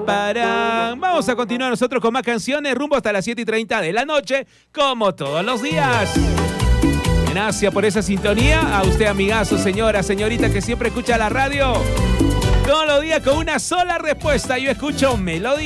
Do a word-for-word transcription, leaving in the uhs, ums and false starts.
para. Vamos a continuar nosotros con más canciones rumbo hasta las siete y treinta de la noche, como todos los días. Gracias por esa sintonía. A usted, amigazo, señora, señorita que siempre escucha la radio. Todos los días con una sola respuesta. Yo escucho melodía.